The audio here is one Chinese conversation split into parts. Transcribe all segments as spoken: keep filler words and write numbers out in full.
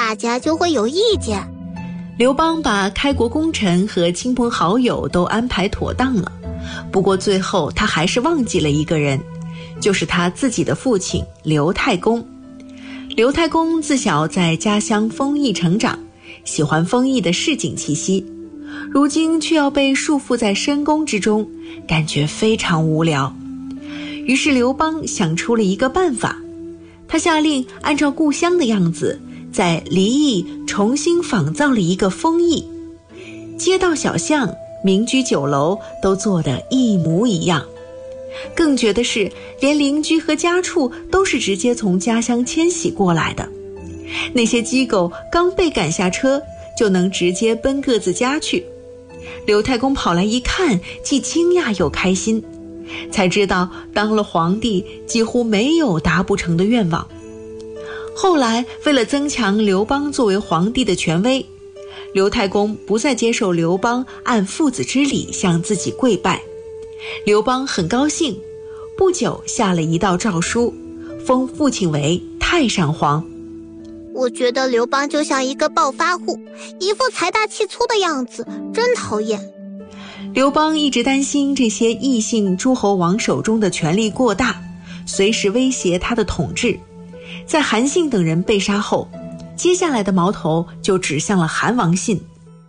大家就会有意见。 刘邦把开国功臣和亲朋好友都安排妥当了，不过最后他还是忘记了一个人，就是他自己的父亲刘太公。刘太公自小在家乡丰邑成长，喜欢丰邑的市井气息，如今却要被束缚在深宫之中，感觉非常无聊。于是刘邦想出了一个办法，他下令按照故乡的样子，在离邑重新仿造了一个丰邑，街道小巷、民居酒楼都做得一模一样。更绝的是，连邻居和家畜都是直接从家乡迁徙过来的。那些鸡狗刚被赶下车，就能直接奔各自家去。刘太公跑来一看，既惊讶又开心，才知道当了皇帝几乎没有达不成的愿望。后来为了增强刘邦作为皇帝的权威，刘太公不再接受刘邦按父子之礼向自己跪拜。刘邦很高兴，不久下了一道诏书，封父亲为太上皇。 我觉得刘邦就像一个暴发户，一副财大气粗的样子，真讨厌。 刘邦一直担心这些异姓诸侯王手中的权力过大，随时威胁他的统治。在韩信等人被杀后，接下来的矛头就指向了韩王信。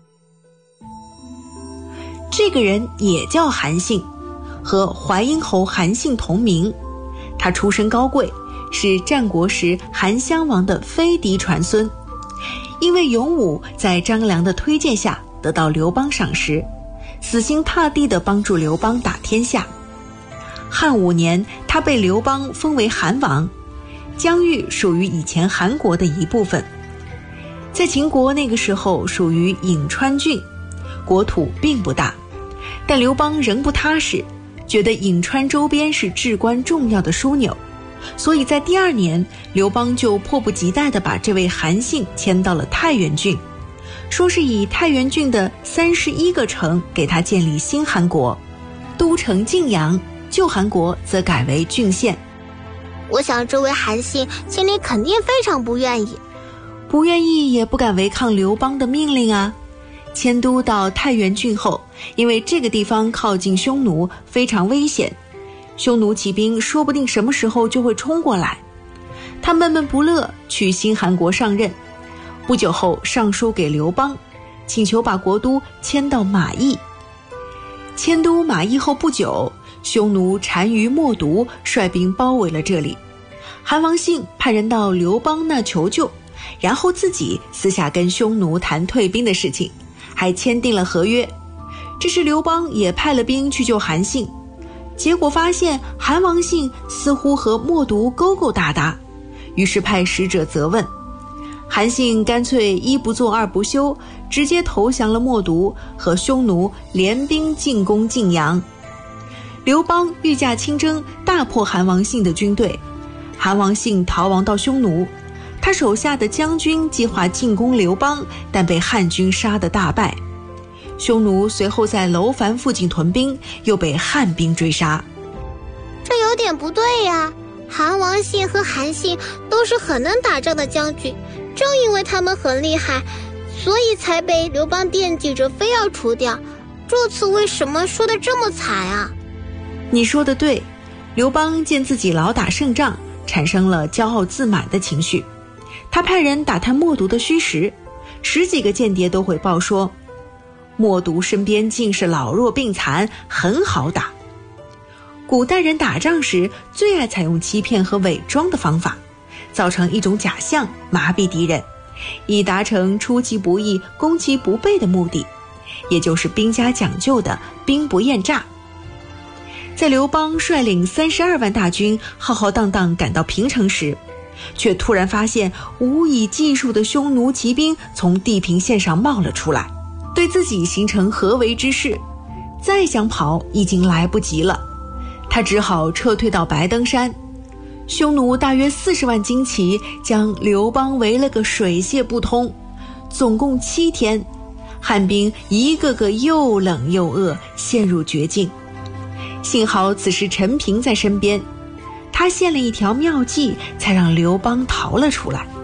这个人也叫韩信，和淮阴侯韩信同名。他出身高贵，是战国时韩襄王的飞嫡传孙，因为勇武，在张良的推荐下得到刘邦赏识，死心塌地地帮助刘邦打天下。汉五年，他被刘邦封为韩王，疆域属于以前韩国的一部分。在秦国那个时候属于颍川郡，国土并不大，但刘邦仍不踏实，觉得颍川周边是至关重要的枢纽，所以在第二年，刘邦就迫不及待地把这位韩信迁到了太原郡，说是以太原郡的三十一个城给他建立新韩国，都城晋阳，旧韩国则改为郡县。 我想这位韩信心里肯定非常不愿意， 不愿意也不敢违抗刘邦的命令啊。迁都到太原郡后，因为这个地方靠近匈奴，非常危险，匈奴骑兵说不定什么时候就会冲过来。他闷闷不乐，去新韩国上任。不久后上书给刘邦，请求把国都迁到马邑。迁都马邑后不久，匈奴单于冒毒率兵包围了这里。韩王信派人到刘邦那求救，然后自己私下跟匈奴谈退兵的事情，还签订了合约。这时刘邦也派了兵去救韩信，结果发现韩王信似乎和冒毒勾勾搭搭，于是派使者责问。韩信干脆一不做二不休，直接投降了冒毒，和匈奴联兵进攻晋阳。刘邦御驾亲征，大破韩王信的军队，韩王信逃亡到匈奴。他手下的将军计划进攻刘邦，但被汉军杀得大败。匈奴随后在楼烦附近屯兵，又被汉兵追杀。 这有点不对呀，韩王信和韩信都是很能打仗的将军，正因为他们很厉害，所以才被刘邦惦记着非要除掉。这次为什么说得这么惨啊？ 你说的对，刘邦见自己老打胜仗，产生了骄傲自满的情绪。他派人打探冒毒的虚实，十几个间谍都回报说，冒毒身边尽是老弱病残，很好打。古代人打仗时最爱采用欺骗和伪装的方法，造成一种假象，麻痹敌人，以达成出其不意攻其不备的目的，也就是兵家讲究的兵不厌诈。在刘邦率领三十二万大军浩浩荡荡赶到平城时，却突然发现无以计数的匈奴骑兵从地平线上冒了出来，对自己形成合围之势，再想跑已经来不及了。他只好撤退到白登山。匈奴大约四十万精骑将刘邦围了个水泄不通，总共七天，汉兵一个个又冷又饿，陷入绝境。幸好此时陈平在身边，他献了一条妙计，才让刘邦逃了出来。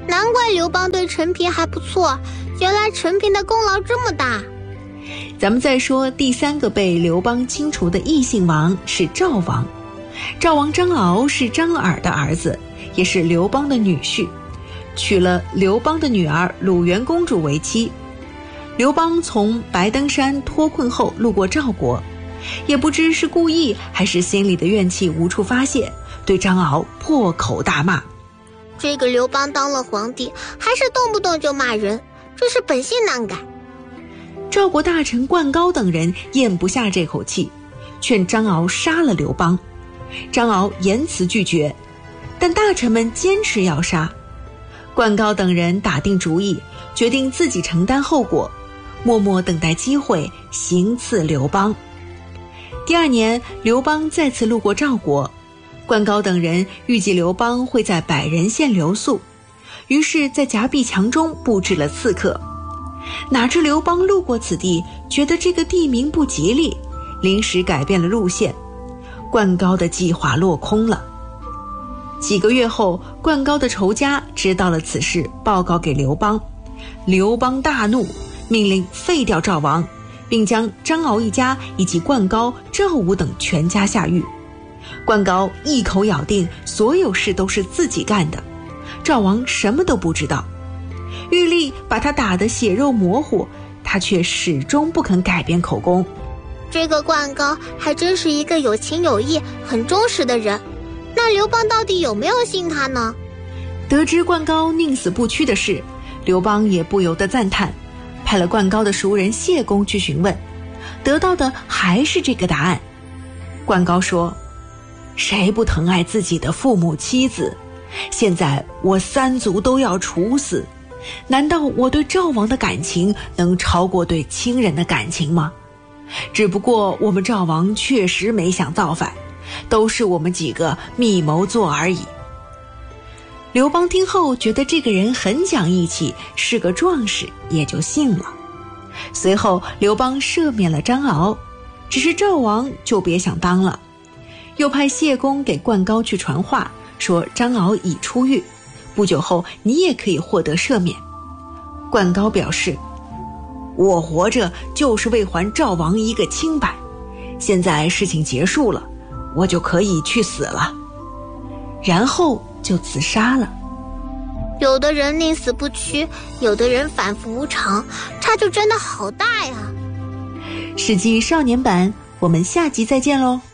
难怪刘邦对陈平还不错，原来陈平的功劳这么大。 咱们再说第三个被刘邦清除的异姓王是赵王。赵王张敖是张耳的儿子，也是刘邦的女婿，娶了刘邦的女儿鲁元公主为妻。刘邦从白登山脱困后路过赵国，也不知是故意还是心里的怨气无处发泄，对张敖破口大骂。 这个刘邦当了皇帝，还是动不动就骂人，这是本性难改。 赵国大臣灌高等人咽不下这口气，劝张敖杀了刘邦。张敖严辞拒绝，但大臣们坚持要杀。灌高等人打定主意，决定自己承担后果，默默等待机会行刺刘邦。第二年，刘邦再次路过赵国，灌高等人预计刘邦会在百人县留宿，于是在夹壁墙中布置了刺客。哪知刘邦路过此地，觉得这个地名不吉利，临时改变了路线，灌高的计划落空了。几个月后，灌高的仇家知道了此事，报告给刘邦。刘邦大怒，命令废掉赵王，并将张敖一家以及灌高、赵武等全家下狱。灌高一口咬定所有事都是自己干的，赵王什么都不知道。玉立把他打得血肉模糊，他却始终不肯改变口供。 这个灌高还真是一个有情有义、很忠实的人。那刘邦到底有没有信他呢？ 得知灌高宁死不屈的事，刘邦也不由得赞叹，派了灌高的熟人谢公去询问，得到的还是这个答案。灌高说：谁不疼爱自己的父母妻子？现在我三族都要处死，难道我对赵王的感情能超过对亲人的感情吗？只不过我们赵王确实没想造反，都是我们几个密谋做而已。刘邦听后觉得这个人很讲义气，是个壮士，也就信了。随后刘邦赦免了张敖，只是赵王就别想当了，又派谢公给灌高去传话，说张敖已出狱，不久后你也可以获得赦免。灌高表示，我活着就是为还赵王一个清白，现在事情结束了，我就可以去死了，然后就自杀了。 有的人宁死不屈，有的人反复无常，差距真的好大呀。 史记少年版，我们下集再见喽。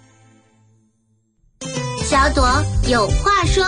小朵有话说。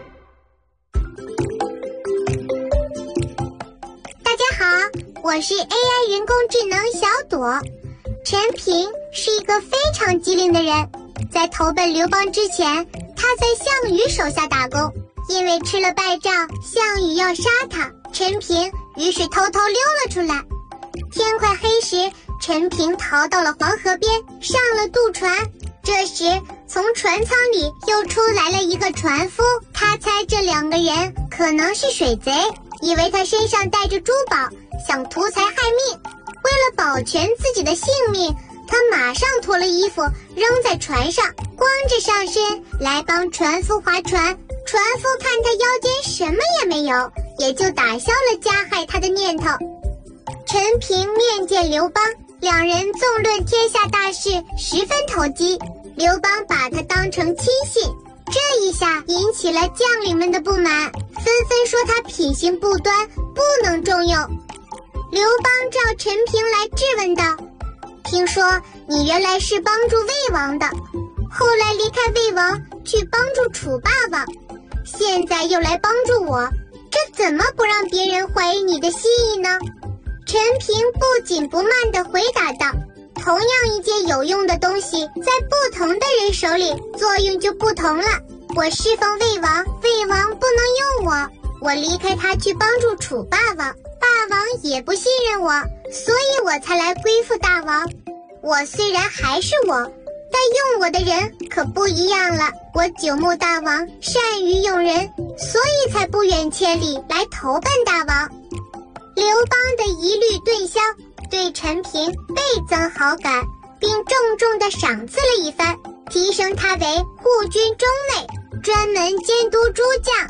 大家好，我是 A I 人工智能小朵。陈平是一个非常机灵的人，在投奔刘邦之前，他在项羽手下打工，因为吃了败仗，项羽要杀他，陈平于是偷偷溜了出来。天快黑时，陈平逃到了黄河边，上了渡船。这时从船舱里又出来了一个船夫，他猜这两个人可能是水贼，以为他身上带着珠宝，想图财害命。为了保全自己的性命，他马上脱了衣服扔在船上，光着上身来帮船夫划船。船夫看他腰间什么也没有，也就打消了加害他的念头。陈平面见刘邦，两人纵论天下大事，十分投机。刘邦把他当成亲信，这一下引起了将领们的不满，纷纷说他品行不端，不能重用。刘邦召陈平来质问道：听说你原来是帮助魏王的，后来离开魏王去帮助楚霸王，现在又来帮助我，这怎么不让别人怀疑你的心意呢？陈平不紧不慢地回答道：同样一件有用的东西，在不同的人手里作用就不同了。我侍奉魏王，魏王不能用我，我离开他去帮助楚霸王，霸王也不信任我，所以我才来归附大王。我虽然还是我，但用我的人可不一样了。我久慕大王，善于用人，所以才不远千里来投奔大王。刘邦的疑虑顿消，对陈平倍增好感，并重重地赏赐了一番，提升他为护军中尉，专门监督诸将。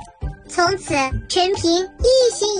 从此，陈平一心